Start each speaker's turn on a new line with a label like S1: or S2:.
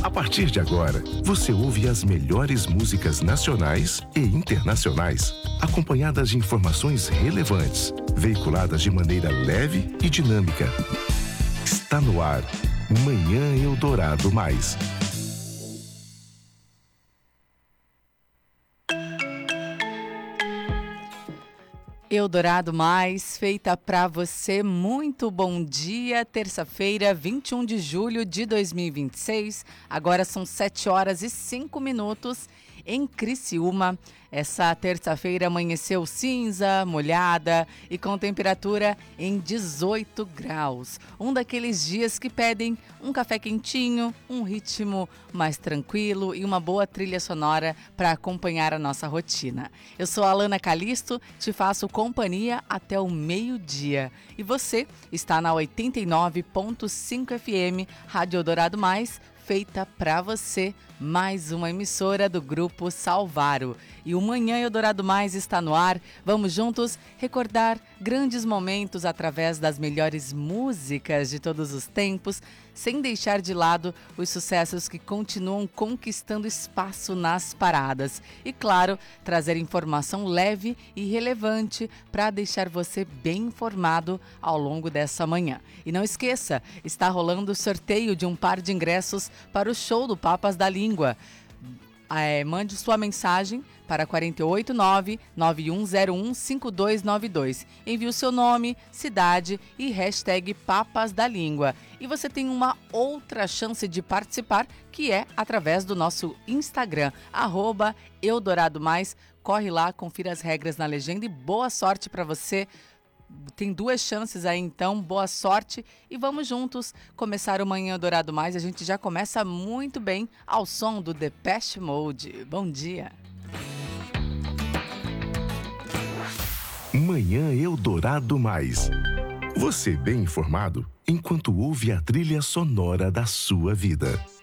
S1: A partir de agora, você ouve as melhores músicas nacionais e internacionais, acompanhadas de informações relevantes, veiculadas de maneira leve e dinâmica. Está no ar, Manhã Eldorado Mais.
S2: Eldorado Mais, feita pra você. Muito bom dia, terça-feira, 21 de julho de 2026. Agora são 7 horas e 5 minutos em Criciúma. Essa terça-feira amanheceu cinza, molhada e com temperatura em 18 graus. Um daqueles dias que pedem um café quentinho, um ritmo mais tranquilo e uma boa trilha sonora para acompanhar a nossa rotina. Eu sou a Alana Calisto, te faço companhia até o meio-dia. E você está na 89.5 FM, Rádio Eldorado Mais, feita para você, mais uma emissora do Grupo Salvaro. E o Manhã Eldorado Mais está no ar. Vamos juntos recordar grandes momentos através das melhores músicas de todos os tempos, sem deixar de lado os sucessos que continuam conquistando espaço nas paradas. E claro, trazer informação leve e relevante para deixar você bem informado ao longo dessa manhã. E não esqueça, está rolando o sorteio de um par de ingressos para o show do Papas da Língua. Mande sua mensagem para 489-9101-5292. Envie o seu nome, cidade e hashtag Papas da Língua. E você tem uma outra chance de participar, que é através do nosso Instagram, @EldoradoMais. Corre lá, confira as regras na legenda e boa sorte para você. Tem 2 chances aí, então, boa sorte e vamos juntos começar o Manhã Eldorado Mais. A gente já começa muito bem ao som do Depeche Mode. Bom dia!
S1: Manhã Eldorado Mais. Você bem informado enquanto ouve a trilha sonora da sua vida.